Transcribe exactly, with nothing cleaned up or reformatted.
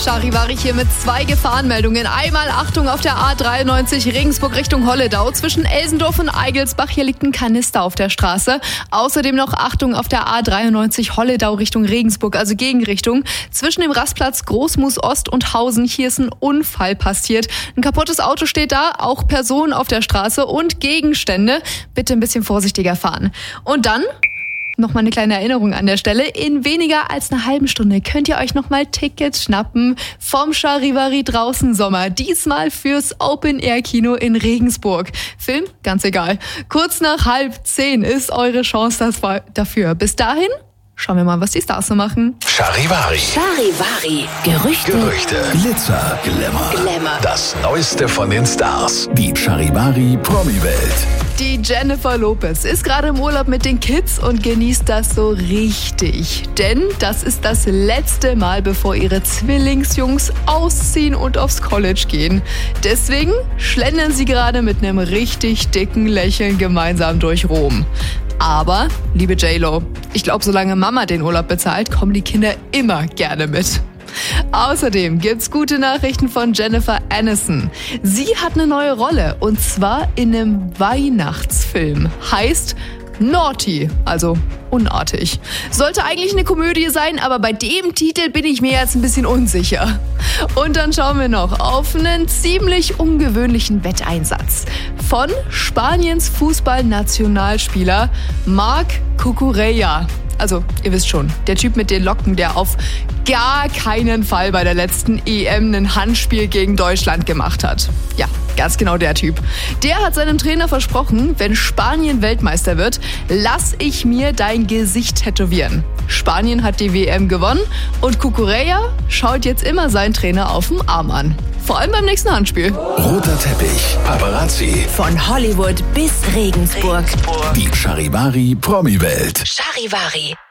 Charivari hier mit zwei Gefahrenmeldungen. Einmal Achtung auf der A dreiundneunzig Regensburg Richtung Holledau. Zwischen Elsendorf und Eigelsbach, hier liegt ein Kanister auf der Straße. Außerdem noch Achtung auf der A dreiundneunzig Holledau Richtung Regensburg, also Gegenrichtung. Zwischen dem Rastplatz Großmus Ost und Hausen, hier ist ein Unfall passiert. Ein kaputtes Auto steht da, auch Personen auf der Straße und Gegenstände. Bitte ein bisschen vorsichtiger fahren. Und dann noch mal eine kleine Erinnerung an der Stelle. In weniger als einer halben Stunde könnt ihr euch noch mal Tickets schnappen vom Charivari draußen Sommer. Diesmal fürs Open-Air-Kino in Regensburg. Film? Ganz egal. Kurz nach halb zehn ist eure Chance dafür. Bis dahin schauen wir mal, was die Stars so machen. Charivari. Charivari. Gerüchte. Gerüchte. Glitzer. Glamour. Glamour. Das Neueste von den Stars. Die Charivari Promi-Welt. Die Jennifer Lopez ist gerade im Urlaub mit den Kids und genießt das so richtig. Denn das ist das letzte Mal, bevor ihre Zwillingsjungs ausziehen und aufs College gehen. Deswegen schlendern sie gerade mit einem richtig dicken Lächeln gemeinsam durch Rom. Aber, liebe J-Lo, ich glaube, solange Mama den Urlaub bezahlt, kommen die Kinder immer gerne mit. Außerdem gibt's gute Nachrichten von Jennifer Aniston. Sie hat eine neue Rolle und zwar in einem Weihnachtsfilm. Heißt Naughty, also unartig. Sollte eigentlich eine Komödie sein, aber bei dem Titel bin ich mir jetzt ein bisschen unsicher. Und dann schauen wir noch auf einen ziemlich ungewöhnlichen Wetteinsatz von Spaniens Fußballnationalspieler Marc Cucurella. Also, ihr wisst schon, der Typ mit den Locken, der auf gar keinen Fall bei der letzten E M ein Handspiel gegen Deutschland gemacht hat. Ja, ganz genau der Typ. Der hat seinem Trainer versprochen, wenn Spanien Weltmeister wird, lass ich mir dein Gesicht tätowieren. Spanien hat die W M gewonnen und Cucurella schaut jetzt immer seinen Trainer auf dem Arm an. Vor allem beim nächsten Handspiel. Roter Teppich. Paparazzi. Von Hollywood bis Regensburg. Die Charivari Promi-Welt. Charivari.